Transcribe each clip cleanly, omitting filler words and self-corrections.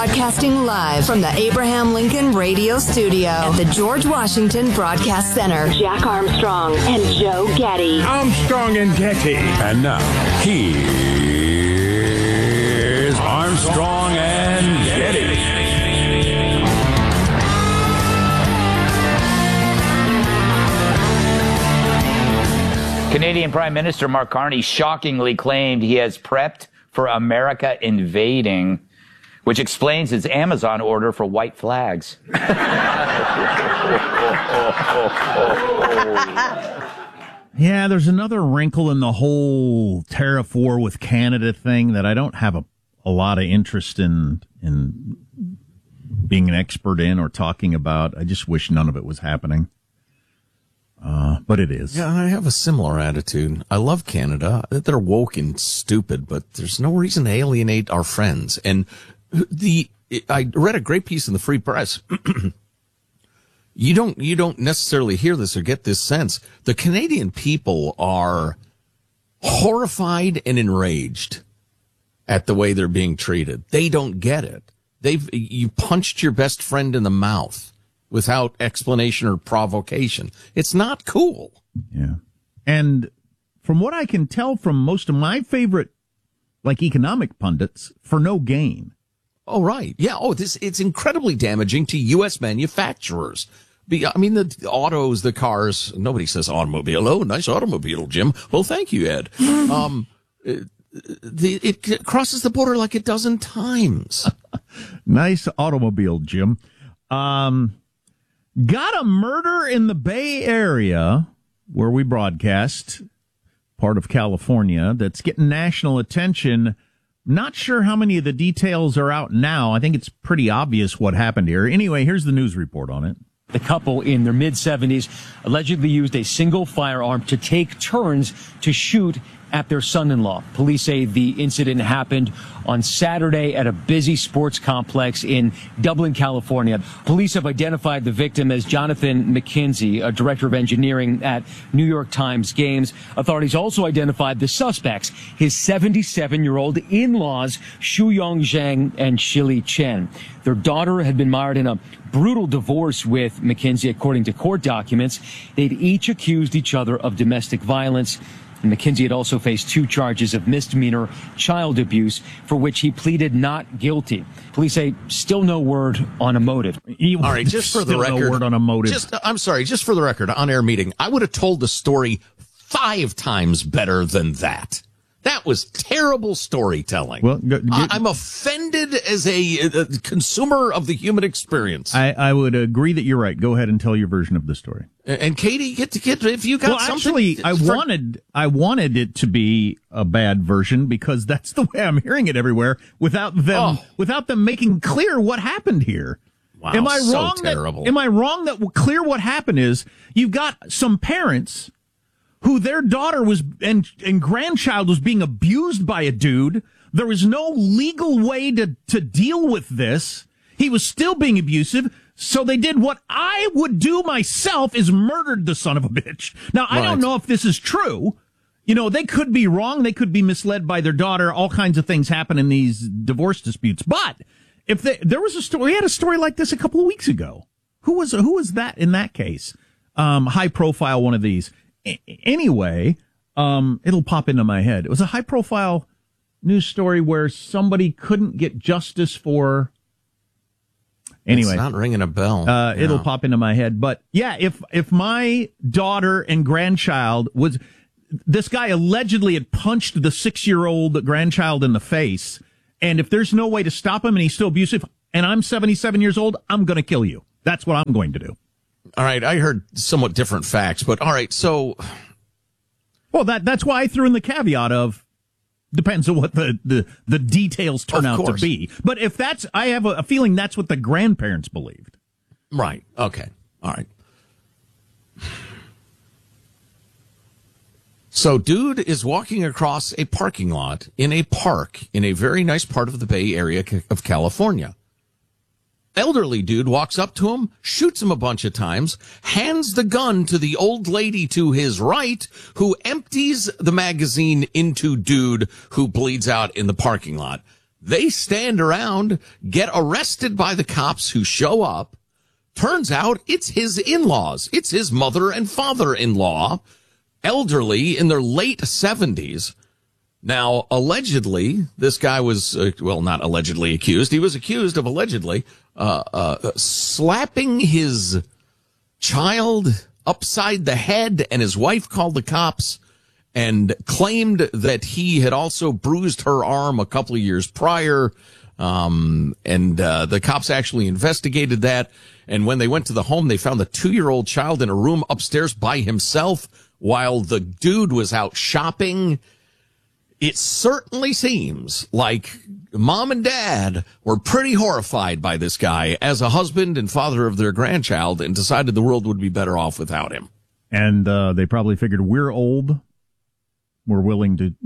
Broadcasting live from the Abraham Lincoln Radio Studio at the George Washington Broadcast Center. Jack Armstrong and Joe Getty. Armstrong and Getty. And now, here's Armstrong and Getty. Canadian Prime Minister Mark Carney shockingly claimed he has prepped for America invading, which explains his Amazon order for white flags. Yeah, there's another wrinkle in the whole tariff war with Canada thing that I don't have a lot of interest in being an expert in or talking about. I just wish none of it was happening. But it is. Yeah, I have a similar attitude. I love Canada. They're woke and stupid, but there's no reason to alienate our friends. And I read a great piece in the Free Press. You don't necessarily hear this or get this sense. The Canadian people are horrified and enraged at the way they're being treated. They don't get it. You punched your best friend in the mouth without explanation or provocation. It's not cool. Yeah. And from what I can tell from most of my favorite, economic pundits, for no gain. Oh, right. Yeah. Oh, it's incredibly damaging to U.S. manufacturers. I mean, the autos, the cars, nobody says automobile. Oh, nice automobile, Jim. Well, thank you, Ed. It crosses the border like a dozen times. Nice automobile, Jim. Got a murder in the Bay Area where we broadcast, part of California, that's getting national attention. Not sure how many of the details are out now. I think it's pretty obvious what happened here. Anyway, here's the news report on it. The couple in their mid-70s allegedly used a single firearm to take turns to shoot at their son-in-law. Police say the incident happened on Saturday at a busy sports complex in Dublin, California. Police have identified the victim as Jonathan McKenzie, a director of engineering at New York Times Games. Authorities also identified the suspects, his 77-year-old in-laws, Shuyong Zhang and Shili Chen. Their daughter had been mired in a brutal divorce with McKenzie, according to court documents. They'd each accused each other of domestic violence. And McKenzie had also faced 2 charges of misdemeanor child abuse, for which he pleaded not guilty. Police say still no word on a motive. All right, just for the record, no word on a motive. Just for the record, on-air meeting, I would have told the story 5 times better than that. That was terrible storytelling. Well, I'm offended as a consumer of the human experience. I would agree that you're right. Go ahead and tell your version of the story. And Katie, get if you got something. Actually, I wanted it to be a bad version because that's the way I'm hearing it everywhere without them making clear what happened here. Wow, am I so wrong? Terrible. Am I wrong that clear what happened is you've got some parents who their daughter was and grandchild was being abused by a dude. There was no legal way to deal with this. He was still being abusive. So they did what I would do myself, is murdered the son of a bitch. Now, I don't know if this is true. You know, they could be wrong. They could be misled by their daughter. All kinds of things happen in these divorce disputes. But if there was a story, we had a story like this a couple of weeks ago. Who was that in that case? High profile one of these. Anyway, it'll pop into my head. It was a high profile news story where somebody couldn't get justice for. Anyway, it's not ringing a bell. It'll pop into my head. But yeah, if my daughter and grandchild was, this guy allegedly had punched the 6-year-old grandchild in the face. And if there's no way to stop him and he's still abusive and I'm 77 years old, I'm going to kill you. That's what I'm going to do. All right. I heard somewhat different facts, but all right. So. Well, that's why I threw in the caveat of, depends on what the details turn out to be. But if I have a feeling that's what the grandparents believed. Right. Okay. All right. So dude is walking across a parking lot in a park in a very nice part of the Bay Area of California. Elderly dude walks up to him, shoots him a bunch of times, hands the gun to the old lady to his right, who empties the magazine into dude, who bleeds out in the parking lot. They stand around, get arrested by the cops who show up. Turns out it's his in-laws. It's his mother and father-in-law, elderly in their late 70s. Now, allegedly, this guy was, not allegedly accused. He was accused of allegedly slapping his child upside the head, and his wife called the cops and claimed that he had also bruised her arm a couple of years prior. The cops actually investigated that. And when they went to the home, they found the 2-year-old child in a room upstairs by himself while the dude was out shopping. It certainly seems like mom and dad were pretty horrified by this guy as a husband and father of their grandchild and decided the world would be better off without him. And they probably figured we're old. We're willing to,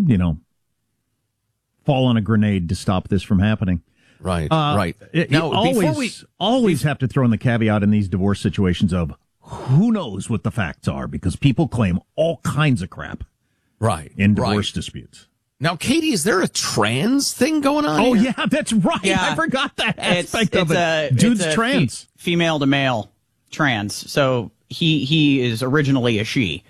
fall on a grenade to stop this from happening. Right, right. Now, always have to throw in the caveat in these divorce situations of who knows what the facts are, because people claim all kinds of crap. Right. In divorce disputes. Now, Katie, is there a trans thing going on? Oh, here? yeah, that's right. Yeah. I forgot that aspect of it. Dude's trans. Female to male trans. So he is originally a she.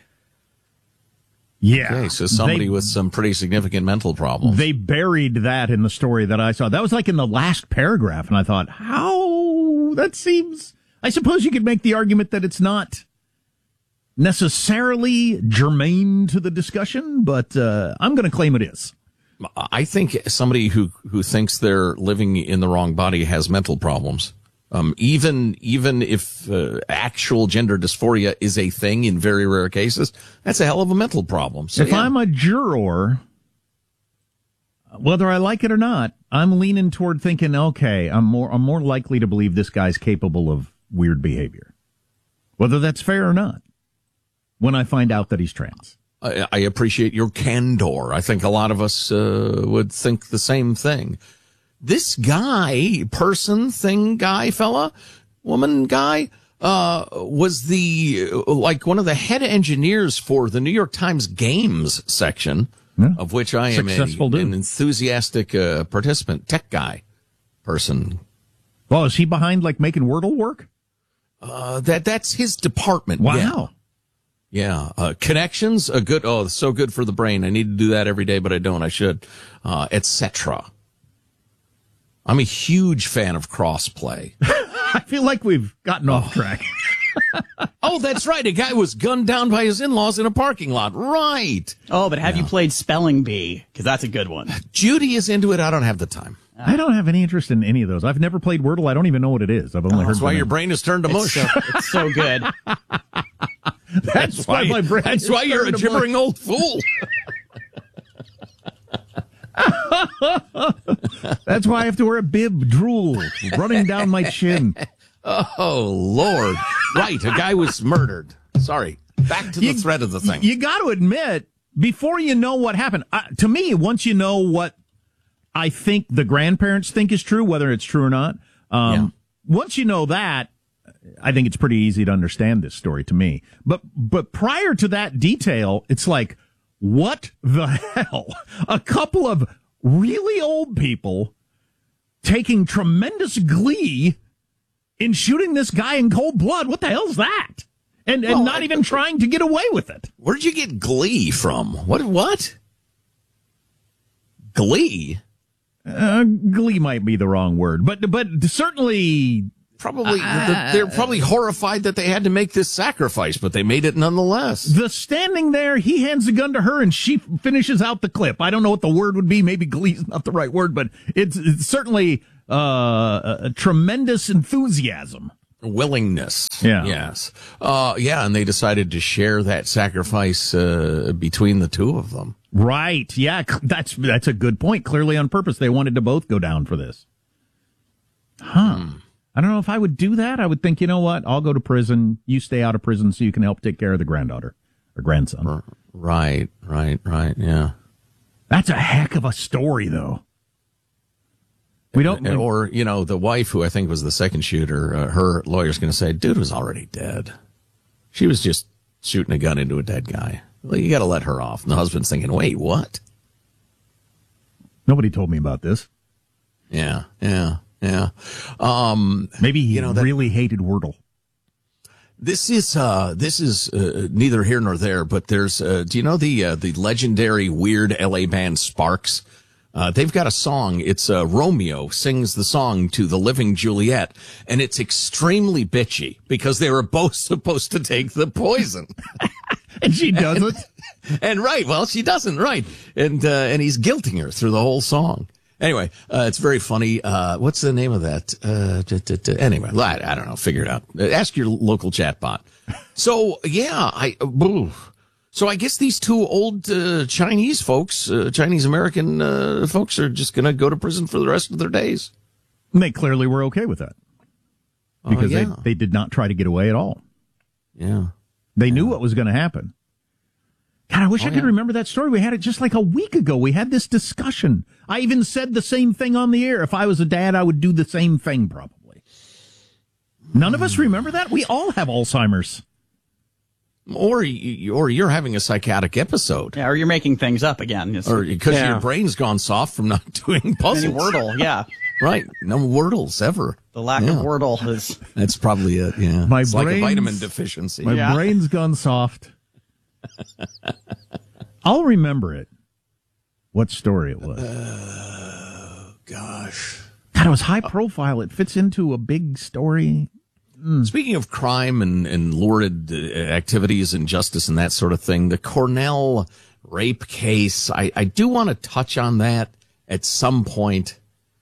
Yeah. Okay, so somebody with some pretty significant mental problems. They buried that in the story that I saw. That was like in the last paragraph, and I thought, how? That seems... I suppose you could make the argument that it's not necessarily germane to the discussion, but I'm going to claim it is. I think somebody who thinks they're living in the wrong body has mental problems. Even if actual gender dysphoria is a thing in very rare cases, that's a hell of a mental problem. So, if I'm a juror, whether I like it or not, I'm leaning toward thinking, okay, I'm more likely to believe this guy's capable of weird behavior, whether that's fair or not, when I find out that he's trans. I appreciate your candor. I think a lot of us would think the same thing. This guy, person, thing, guy, fella, woman, guy, was one of the head engineers for the New York Times games section, of which I am an enthusiastic participant, tech guy, person. Well, is he behind making Wordle work? That's his department. Wow. Yeah. Connections, so good for the brain. I need to do that every day, but I don't. I should, etc. I'm a huge fan of crossplay. I feel like we've gotten off track. Oh, that's right. A guy was gunned down by his in-laws in a parking lot. Right. Oh, but have you played Spelling Bee? Because that's a good one. Judy is into it. I don't have the time. I don't have any interest in any of those. I've never played Wordle. I don't even know what it is. I've only heard. That's why your brain has turned to mush. It's so good. That's why my brain. That's why you're a gibbering old fool. That's why I have to wear a bib, drool running down my chin. Oh, Lord. Right. A guy was murdered. Sorry. Back to the thread of the thing. You got to admit, before you know what happened, to me, once you know what I think the grandparents think is true, whether it's true or not, once you know that, I think it's pretty easy to understand this story to me. But prior to that detail, it's like, what the hell? A couple of really old people taking tremendous glee in shooting this guy in cold blood. What the hell's that? And not even trying to get away with it. Where'd you get glee from? What? Glee? Glee might be the wrong word, but certainly... Probably, they're probably horrified that they had to make this sacrifice, but they made it nonetheless. The standing there, he hands the gun to her, and she finishes out the clip. I don't know what the word would be. Maybe glee's not the right word, but it's certainly a tremendous enthusiasm. Willingness. Yeah. Yes. And they decided to share that sacrifice between the two of them. Right. Yeah, that's a good point. Clearly on purpose, they wanted to both go down for this. I don't know if I would do that. I would think, you know what? I'll go to prison. You stay out of prison so you can help take care of the granddaughter or grandson. Right. Yeah. That's a heck of a story, though. We don't, or the wife, who I think was the second shooter, her lawyer's going to say, dude was already dead. She was just shooting a gun into a dead guy. Well, you got to let her off. And the husband's thinking, wait, what? Nobody told me about this. Yeah. Maybe he really hated Wordle. This is neither here nor there, but there's do you know the legendary weird LA band Sparks? They've got a song. It's Romeo sings the song to the living Juliet, and it's extremely bitchy because they were both supposed to take the poison. And she doesn't. And right, well, she doesn't, right. And he's guilting her through the whole song. Anyway, it's very funny. What's the name of that? Anyway, I don't know. Figure it out. Ask your local chatbot. So, yeah, So I guess these two old Chinese folks, Chinese American folks, are just going to go to prison for the rest of their days. And they clearly were okay with that. Because they did not try to get away at all. Yeah. They knew what was going to happen. God, I wish I could remember that story. We had it just like a week ago. We had this discussion. I even said the same thing on the air. If I was a dad, I would do the same thing probably. None of us remember that? We all have Alzheimer's. Or you're having a psychotic episode. Yeah, or you're making things up again. Or because your brain's gone soft from not doing puzzles. Any Wordle, yeah. Right. No Wordles ever. The lack of Wordle is... That's probably it, yeah. It's like a vitamin deficiency. My brain's gone soft. I'll remember it. What story it was. Gosh. God, it was high profile. It fits into a big story. Speaking of crime and lurid activities and justice and that sort of thing, the Cornell rape case, I do want to touch on that at some point.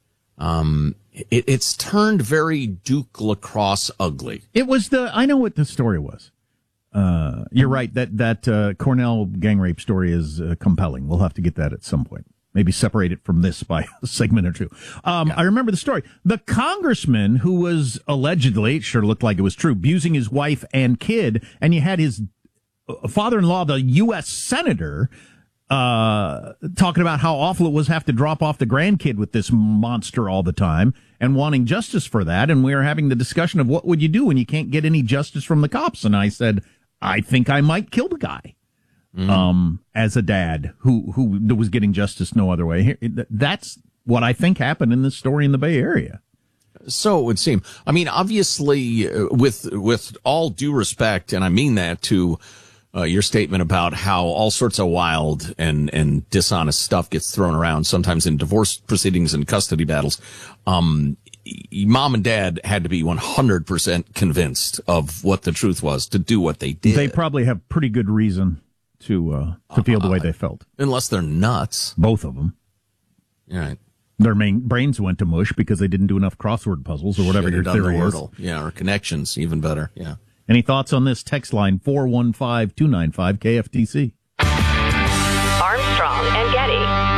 It's turned very Duke Lacrosse ugly. It was I know what the story was. You're right. That Cornell gang rape story is compelling. We'll have to get that at some point. Maybe separate it from this by a segment or two. I remember the story. The congressman who was allegedly, it sure looked like it was true, abusing his wife and kid, and you had his father-in-law, the U.S. senator, talking about how awful it was to have to drop off the grandkid with this monster all the time and wanting justice for that. And we were having the discussion of what would you do when you can't get any justice from the cops. And I said, I think I might kill the guy. As a dad who was getting justice no other way. That's what I think happened in this story in the Bay Area. So it would seem. I mean, obviously, with all due respect, and I mean that to your statement about how all sorts of wild and dishonest stuff gets thrown around, sometimes in divorce proceedings and custody battles. Mom and dad had to be 100% convinced of what the truth was to do what they did. They probably have pretty good reason to feel the way they felt. Unless they're nuts. Both of them. Right. Their main brains went to mush because they didn't do enough crossword puzzles or whatever your theory is. Yeah, or connections, even better. Yeah. Any thoughts on this? Text line 415-295-KFTC. Armstrong and Getty.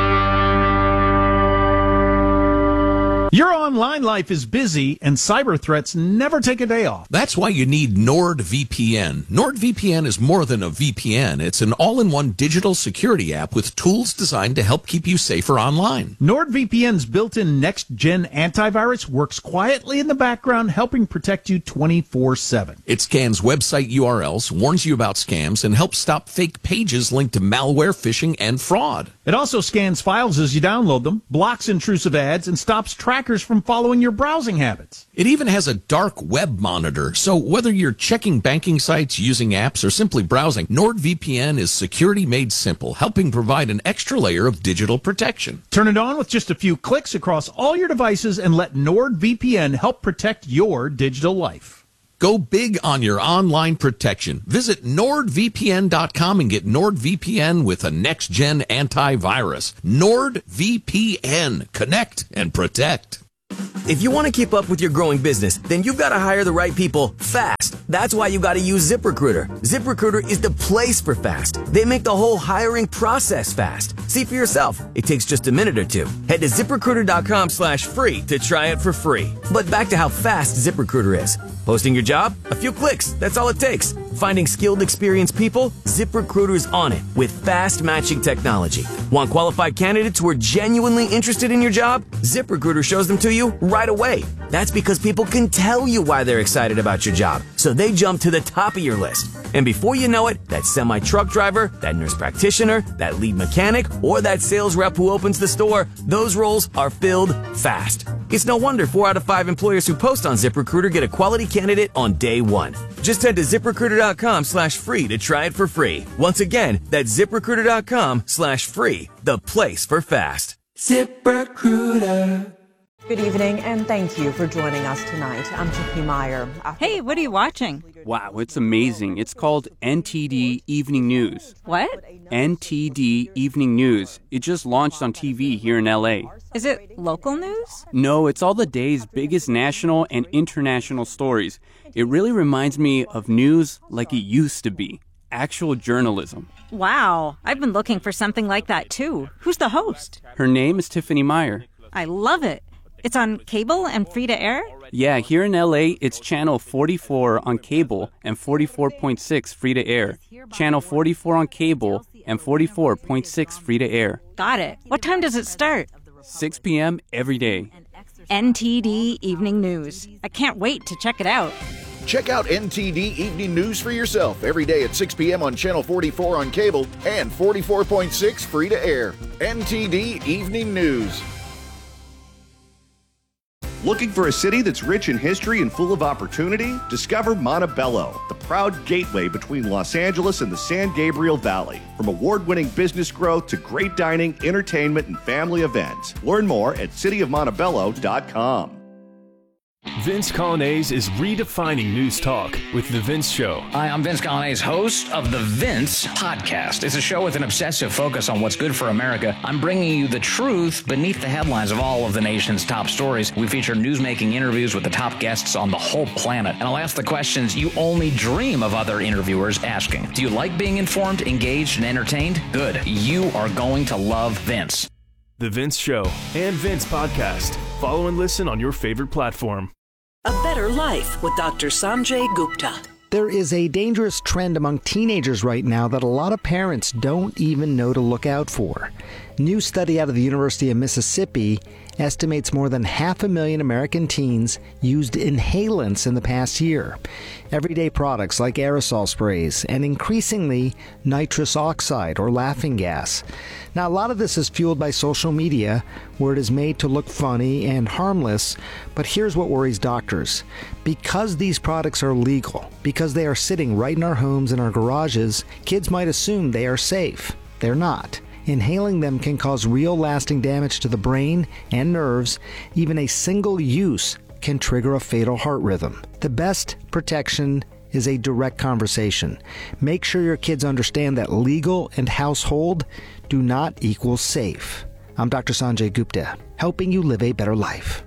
Your online life is busy, and cyber threats never take a day off. That's why you need NordVPN. NordVPN is more than a VPN. It's an all-in-one digital security app with tools designed to help keep you safer online. NordVPN's built-in next-gen antivirus works quietly in the background, helping protect you 24/7. It scans website URLs, warns you about scams, and helps stop fake pages linked to malware, phishing, and fraud. It also scans files as you download them, blocks intrusive ads, and stops trackers from following your browsing habits. It even has a dark web monitor, so whether you're checking banking sites, using apps, or simply browsing, NordVPN is security made simple, helping provide an extra layer of digital protection. Turn it on with just a few clicks across all your devices and let NordVPN help protect your digital life. Go big on your online protection. Visit NordVPN.com and get NordVPN with a next-gen antivirus. NordVPN. Connect and protect. If you want to keep up with your growing business, then you've got to hire the right people fast. That's why you got to use ZipRecruiter. ZipRecruiter is the place for fast. They make the whole hiring process fast. See for yourself. It takes just a minute or two. Head to ZipRecruiter.com/free to try it for free. But back to how fast ZipRecruiter is. Posting your job? A few clicks. That's all it takes. Finding skilled, experienced people? ZipRecruiter's on it with fast matching technology. Want qualified candidates who are genuinely interested in your job? ZipRecruiter shows them to you right away. That's because people can tell you why they're excited about your job, so they jump to the top of your list. And before you know it, that semi-truck driver, that nurse practitioner, that lead mechanic, or that sales rep who opens the store, those roles are filled fast. It's no wonder 4 out of 5 employers who post on ZipRecruiter get a quality candidate on day one. Just head to ZipRecruiter.com/free to try it for free. Once again, that's ZipRecruiter.com/free, the place for fast. ZipRecruiter. Good evening, and thank you for joining us tonight. I'm Tiffany Meyer. Hey, what are you watching? Wow, it's amazing. It's called NTD Evening News. What? NTD Evening News. It just launched on TV here in L.A. Is it local news? No, it's all the day's biggest national and international stories. It really reminds me of news like it used to be. Actual journalism. Wow, I've been looking for something like that too. Who's the host? Her name is Tiffany Meyer. I love it. It's on cable and free to air? Yeah, here in LA, it's channel 44 on cable and 44.6 free to air. Channel 44 on cable and 44.6 free to air. Got it. What time does it start? 6 p.m. every day. NTD Evening News. I can't wait to check it out. Check out NTD Evening News for yourself every day at 6 p.m. on Channel 44 on cable and 44.6 free to air. NTD Evening News. Looking for a city that's rich in history and full of opportunity? Discover Montebello, the proud gateway between Los Angeles and the San Gabriel Valley. From award-winning business growth to great dining, entertainment, and family events. Learn more at cityofmontebello.com. Vince Coglianese is redefining news talk with The Vince Show. Hi, I'm Vince Coglianese, host of The Vince Podcast. It's a show with an obsessive focus on what's good for America. I'm bringing you the truth beneath the headlines of all of the nation's top stories. We feature newsmaking interviews with the top guests on the whole planet. And I'll ask the questions you only dream of other interviewers asking. Do you like being informed, engaged, and entertained? Good. You are going to love Vince. The Vince Show and Vince Podcast. Follow and listen on your favorite platform. A Better Life with Dr. Sanjay Gupta. There is a dangerous trend among teenagers right now that a lot of parents don't even know to look out for. New study out of the University of Mississippi estimates more than 500,000 American teens used inhalants in the past year. Everyday products like aerosol sprays and increasingly nitrous oxide or laughing gas. Now, a lot of this is fueled by social media, where it is made to look funny and harmless, but here's what worries doctors. Because these products are legal, because they are sitting right in our homes and our garages, kids might assume they are safe. They're not. Inhaling them can cause real lasting damage to the brain and nerves. Even a single use can trigger a fatal heart rhythm. The best protection is a direct conversation. Make sure your kids understand that legal and household do not equal safe. I'm Dr. Sanjay Gupta, helping you live a better life.